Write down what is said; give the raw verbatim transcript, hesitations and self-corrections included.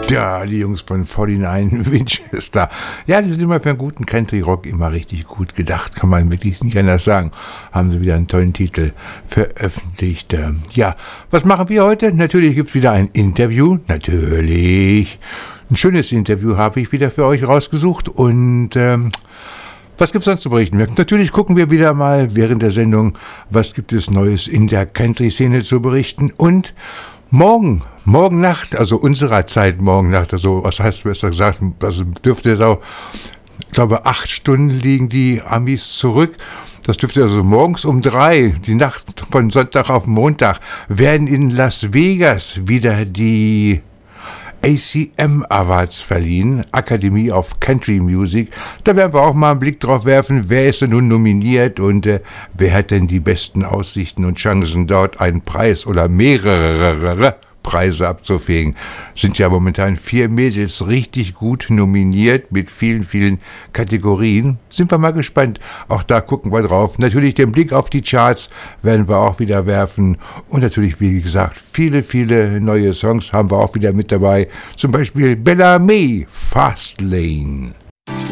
Ja, die Jungs von neunundvierzig Winchester. Ja, die sind immer für einen guten Country-Rock immer richtig gut gedacht, kann man wirklich nicht anders sagen. Haben sie wieder einen tollen Titel veröffentlicht. Ja, was machen wir heute? Natürlich gibt es wieder ein Interview. Natürlich. Ein schönes Interview habe ich wieder für euch rausgesucht. Und ähm, was gibt es sonst zu berichten? Natürlich gucken wir wieder mal während der Sendung, was gibt es Neues in der Country-Szene zu berichten. Und morgen, morgen Nacht, also unserer Zeit morgen Nacht, also was heißt besser gesagt, also dürfte jetzt auch, ich glaube, acht Stunden liegen die Amis zurück. Das dürfte also morgens um drei, die Nacht von Sonntag auf Montag, werden in Las Vegas wieder die A C M Awards verliehen, Academy of Country Music. Da werden wir auch mal einen Blick drauf werfen, wer ist denn nun nominiert und äh, wer hat denn die besten Aussichten und Chancen, dort einen Preis oder mehrere Preise abzufegen. Sind ja momentan vier Mädels richtig gut nominiert mit vielen, vielen Kategorien. Sind wir mal gespannt. Auch da gucken wir drauf. Natürlich den Blick auf die Charts werden wir auch wieder werfen. Und natürlich, wie gesagt, viele, viele neue Songs haben wir auch wieder mit dabei. Zum Beispiel Bella May, Fastlane.